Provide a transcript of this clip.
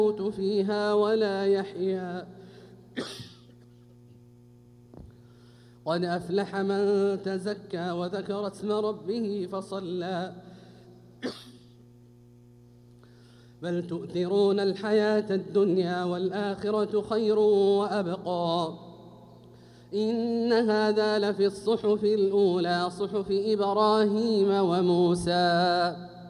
يموت فيها ولا يحيا قد أفلح من تزكى وذكر اسم ربه فصلى بل تؤثرون الحياة الدنيا والآخرة خير وأبقى إن هذا لفي الصحف الأولى صحف إبراهيم وموسى